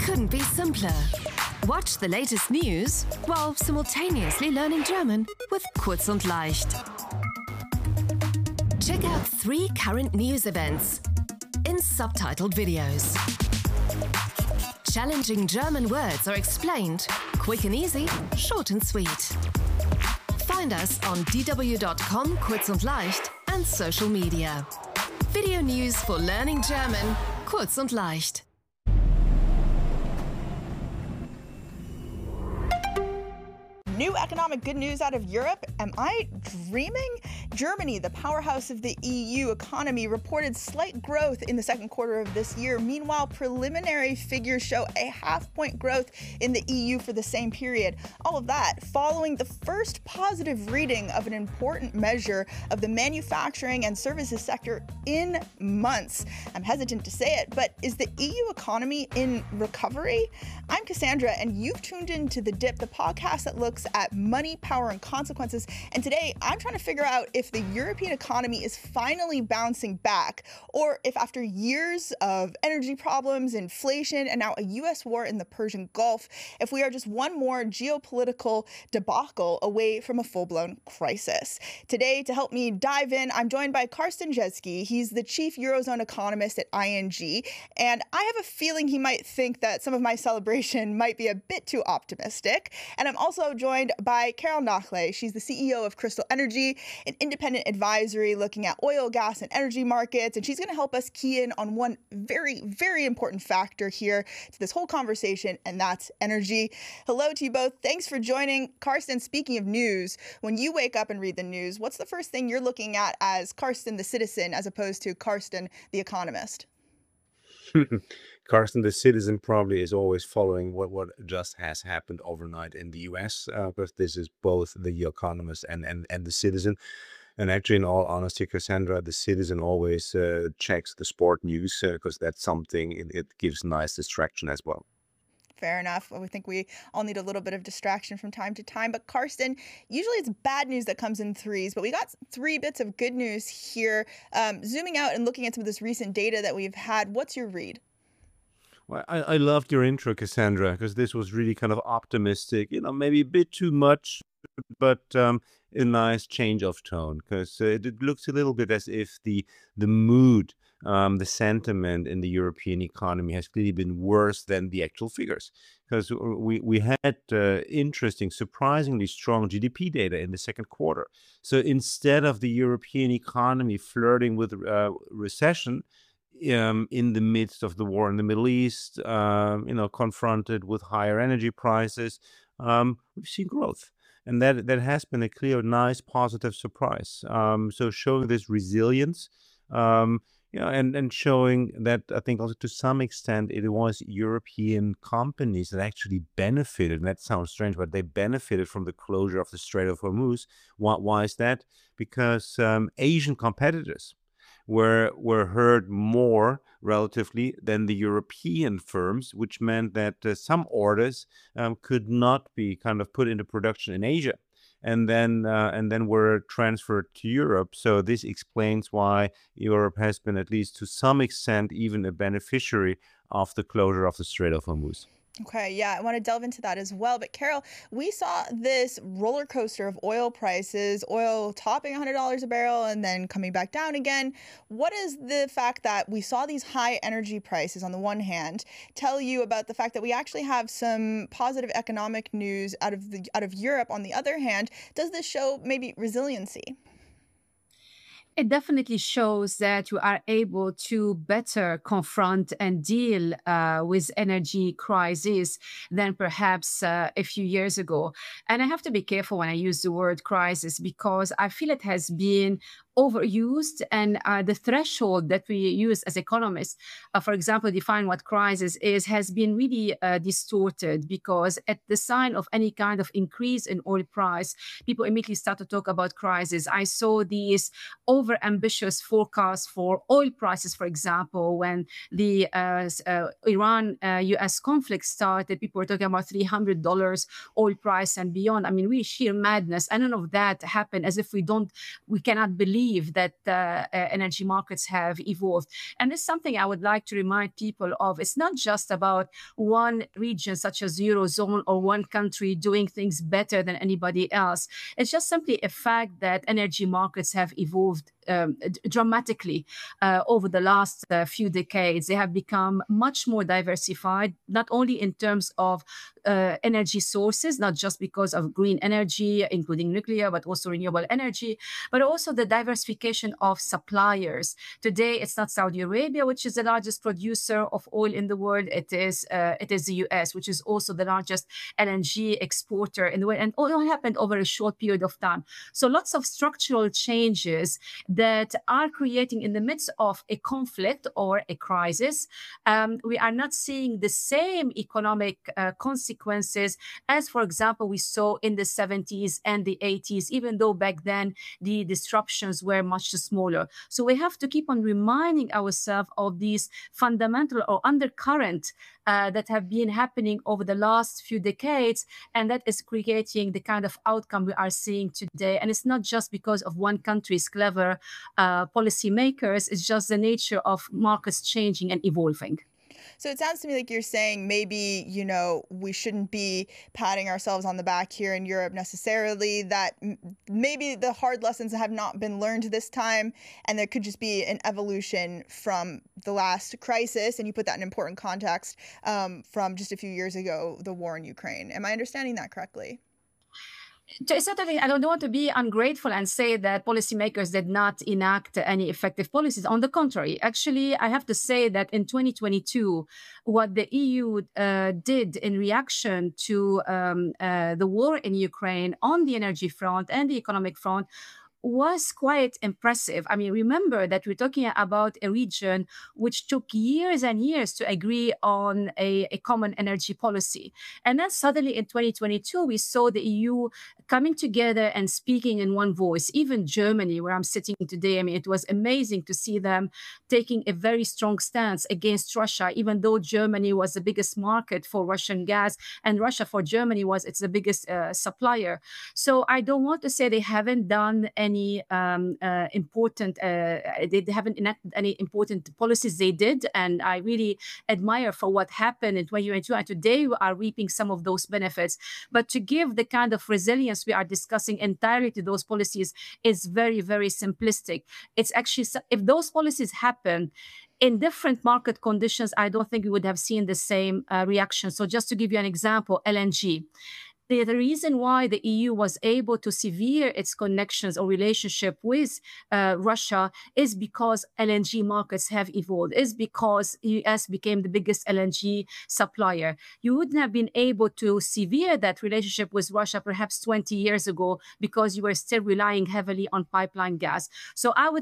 couldn't be simpler. Watch the latest news while simultaneously learning German with Kurz und Leicht. Check out 3 current news events in subtitled videos. Challenging German words are explained, quick and easy, short and sweet. Find us on dw.com, Kurz und Leicht, and social media. Video news for learning German, Kurz und Leicht. New economic good news out of Europe? Am I dreaming? Germany, the powerhouse of the EU economy, reported slight growth in the second quarter of this year. Meanwhile, preliminary figures show a half-point growth in the EU for the same period. All of that following the first positive reading of an important measure of the manufacturing and services sector in months. I'm hesitant to say it, but is the EU economy in recovery? I'm Cassandra, and you've tuned into The Dip, the podcast that looks at money, power, and consequences. And today, I'm trying to figure out if the European economy is finally bouncing back, or if after years of energy problems, inflation, and now a U.S. war in the Persian Gulf, if we are just one more geopolitical debacle away from a full-blown crisis. Today, to help me dive in, I'm joined by Carsten Jeske. He's the chief Eurozone economist at ING, and I have a feeling he might think that some of my celebration might be a bit too optimistic. And I'm also joined by Carol Nachle. She's the CEO of Crystal Energy, an independent advisory looking at oil, gas, and energy markets. And she's going to help us key in on one very, very important factor here to this whole conversation, and that's energy. Hello to you both. Thanks for joining. Carsten, speaking of news, when you wake up and read the news, what's the first thing you're looking at as Carsten the citizen as opposed to Carsten the economist? Carsten, the citizen, probably is always following what just has happened overnight in the US, because this is both the economist and the citizen. And actually, in all honesty, Cassandra, the citizen always checks the sport news, because that's something, it gives nice distraction as well. Fair enough. Well, we think we all need a little bit of distraction from time to time. But Carsten, usually it's bad news that comes in threes, but we got 3 bits of good news here. Zooming out and looking at some of this recent data that we've had, what's your read? Well, I loved your intro, Cassandra, because this was really kind of optimistic, maybe a bit too much, but a nice change of tone, because it looks a little bit as if the mood, the sentiment in the European economy has clearly been worse than the actual figures, because we had interesting, surprisingly strong GDP data in the second quarter. So instead of the European economy flirting with recession, in the midst of the war in the Middle East, confronted with higher energy prices, we've seen growth. And that has been a clear, nice, positive surprise. So showing this resilience, and showing that, I think also to some extent it was European companies that actually benefited, and that sounds strange, but they benefited from the closure of the Strait of Hormuz. Why is that? Because Asian competitors were hurt more relatively than the European firms, which meant that some orders could not be kind of put into production in Asia, and then were transferred to Europe. So this explains why Europe has been, at least to some extent, even a beneficiary of the closure of the Strait of Hormuz. Okay, yeah, I want to delve into that as well. But Carol, we saw this roller coaster of oil prices, oil topping $100 a barrel and then coming back down again. What is the fact that we saw these high energy prices on the one hand tell you about the fact that we actually have some positive economic news out of Europe on the other hand? Does this show maybe resiliency? It definitely shows that you are able to better confront and deal with energy crisis than perhaps a few years ago. And I have to be careful when I use the word crisis, because I feel it has been overused, and the threshold that we use as economists, for example, define what crisis is, has been really distorted, because at the sign of any kind of increase in oil price, people immediately start to talk about crisis. I saw these over-ambitious forecasts for oil prices, for example, when the Iran-US conflict started. People were talking about $300 oil price and beyond. I mean, really sheer madness. And none of that happened, as if we cannot believe believe that energy markets have evolved. And it's something I would like to remind people of. It's not just about one region, such as Eurozone, or one country doing things better than anybody else. It's just simply a fact that energy markets have evolved dramatically over the last few decades. They have become much more diversified, not only in terms of energy sources, not just because of green energy, including nuclear, but also renewable energy, but also the diversification of suppliers. Today, it's not Saudi Arabia, which is the largest producer of oil in the world. It is the US, which is also the largest LNG exporter in the world. And all happened over a short period of time. So lots of structural changes that are creating, in the midst of a conflict or a crisis, we are not seeing the same economic consequences as, for example, we saw in the 70s and the 80s, even though back then the disruptions were much smaller. So we have to keep on reminding ourselves of these fundamental or undercurrent that have been happening over the last few decades, and that is creating the kind of outcome we are seeing today. And it's not just because of one country's clever policymakers, it's just the nature of markets changing and evolving. So it sounds to me like you're saying maybe, we shouldn't be patting ourselves on the back here in Europe necessarily, that maybe the hard lessons have not been learned this time, and there could just be an evolution from the last crisis. And you put that in important context from just a few years ago, the war in Ukraine. Am I understanding that correctly? Certainly, I don't want to be ungrateful and say that policymakers did not enact any effective policies. On the contrary, actually, I have to say that in 2022, what the EU did in reaction to the war in Ukraine on the energy front and the economic front was quite impressive. I mean, remember that we're talking about a region which took years and years to agree on a common energy policy. And then suddenly in 2022, we saw the EU coming together and speaking in one voice. Even Germany, where I'm sitting today, I mean, it was amazing to see them taking a very strong stance against Russia, even though Germany was the biggest market for Russian gas, and Russia for Germany it's the biggest supplier. So I don't want to say they haven't done any important, they haven't enacted any important policies. They did, and I really admire for what happened in 2022. And today we are reaping some of those benefits. But to give the kind of resilience we are discussing entirely to those policies is very, very simplistic. It's actually, if those policies happen in different market conditions, I don't think we would have seen the same reaction. So just to give you an example, LNG. The reason why the EU was able to sever its connections or relationship with Russia is because LNG markets have evolved, is because the US became the biggest LNG supplier. You wouldn't have been able to sever that relationship with Russia perhaps 20 years ago because you were still relying heavily on pipeline gas. So I would